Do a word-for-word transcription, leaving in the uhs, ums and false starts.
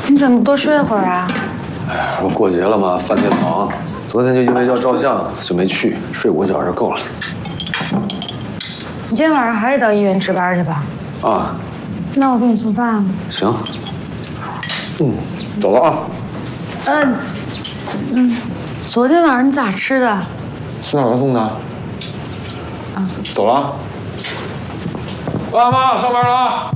你怎么不多睡会儿啊？ 哎呀，我过节了嘛，饭店忙，昨天就因为要照相就没去，睡五个小时够了。 你今天晚上还得到医院值班去吧？ 啊， 那我给你送饭。 行。嗯，走了啊。 嗯嗯，昨天晚上你咋吃的？ 孙小文送的。啊，走了。爸妈上班了啊。